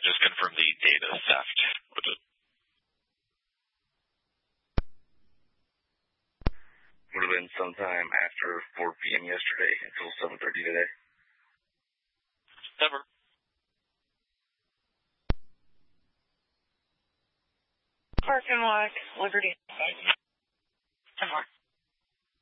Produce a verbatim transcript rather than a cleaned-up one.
just confirm the data theft with it. Would have been sometime after four p.m. yesterday until seven thirty today. Never. Park and Walk, Liberty. Ten